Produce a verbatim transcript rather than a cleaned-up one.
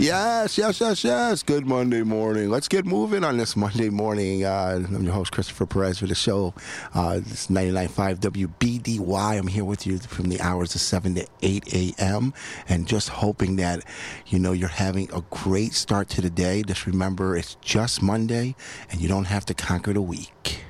Yes, yes, yes, yes. Good Monday morning. Let's get moving on this Monday morning. Uh, I'm your host, Christopher Perez, for the show. Uh, it's ninety-nine point five W B D Y. I'm here with you from the hours of seven to eight a.m. and just hoping that, you know, you're having a great start to the day. Just remember, it's just Monday, and you don't have to conquer the week.